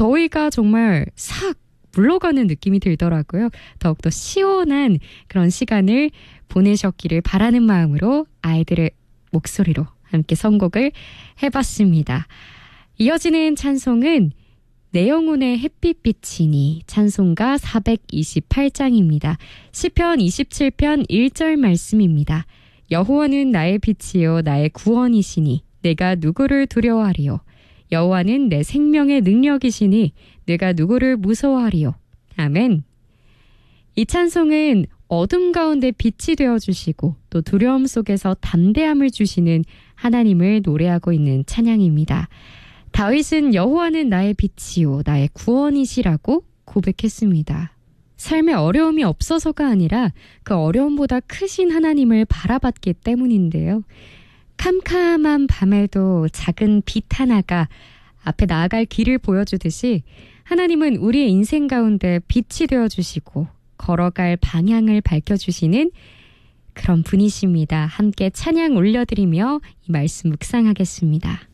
더위가 정말 싹 물러가는 느낌이 들더라고요. 더욱더 시원한 그런 시간을 보내셨기를 바라는 마음으로 아이들의 목소리로 함께 선곡을 해봤습니다. 이어지는 찬송은 내 영혼의 햇빛비치니 찬송가 428장입니다. 시편 27편 1절 말씀입니다. 여호와는 나의 빛이요 나의 구원이시니 내가 누구를 두려워하리요. 여호와는 내 생명의 능력이시니 내가 누구를 무서워하리요. 아멘. 이 찬송은 어둠 가운데 빛이 되어주시고 또 두려움 속에서 담대함을 주시는 하나님을 노래하고 있는 찬양입니다. 다윗은 여호와는 나의 빛이요 나의 구원이시라고 고백했습니다. 삶에 어려움이 없어서가 아니라 그 어려움보다 크신 하나님을 바라봤기 때문인데요. 캄캄한 밤에도 작은 빛 하나가 앞에 나아갈 길을 보여주듯이 하나님은 우리의 인생 가운데 빛이 되어주시고 걸어갈 방향을 밝혀주시는 그런 분이십니다. 함께 찬양 올려드리며 이 말씀 묵상하겠습니다.